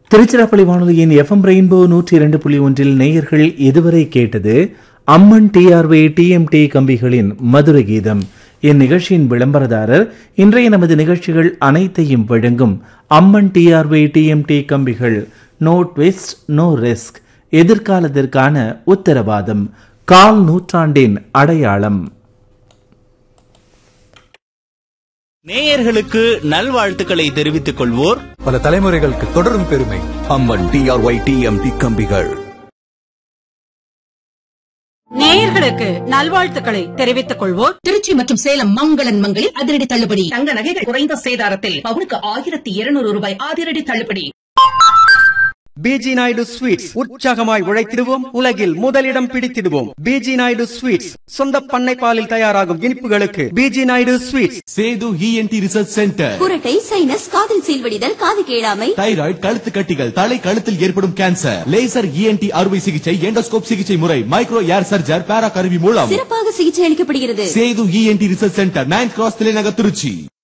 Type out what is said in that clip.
திருச்சிராப்பள்ளி வானொலியின் FM rainbow 102.1 நேயர்கள் இதுவரை கேட்டது அம்மன் டிஆர்வி டிஎம்டி கம்பிகளின் மதுரை கீதம். இந்நிகழ்ச்சியின் விளம்பரதாரர் இன்றைய நமது நிகழ்ச்சிகள் அனைத்தையும் வழங்கும் அம்மன் டிஆர்வி டிஎம்டி கம்பிகள். நோ ட்விஸ்ட் நோ ரிஸ்க், எதிர்காலத்திற்கான உத்தரவாதம், கால் நூற்றாண்டின் அடையாளம். நேயர்களுக்கு நல்வாழ்த்துக்களை தெரிவித்துக் கொள்வோர் பல தலைமுறைகளுக்கு தொடரும் பெருமை அம்மன் டிஆர்ஒய் டிஎம்டி கம்பிகள். நேயர்களுக்கு நல்வாழ்த்துக்களை தெரிவித்துக் கொள்வோர் திருச்சி மற்றும் சேலம் மங்களன் மங்களில் அதிரடி தள்ளுபடி. தங்க நகைகள் குறைந்த சேதாரத்தில் பவுனுக்கு 1200 ரூபாய் அதிரடி தள்ளுபடி. பிஜி நாயுடு ஸ்வீட்ஸ், உற்சாகமாய் உழைத்திடுவோம், உலகில் முதலிடம் பிடித்திடுவோம். பிஜி நாயுடு ஸ்வீட்ஸ், சொந்த பண்ணை பாலில் தயாராகும் இனிப்புகளுக்கு PG Naidu sweets. Setu ENT research centre. குரட்டை, சைனஸ், காதில் சீல்வடிதல், காது கேளாமை, தைராய்டு, கழுத்து கட்டிகள், தலை கழுத்தில் ஏற்படும் கேன்சர், லேசர் இஎன்டி அறுவை சிகிச்சை, எண்டோஸ்கோப் சிகிச்சை முறை, மைக்ரோ ஏர் சர்ஜர், பேரா கருவி மூலம் சிறப்பாக சிகிச்சை அளிக்கப்படுகிறது. Setu ENT research centre, 9th cross, தலைநகர், திருச்சி.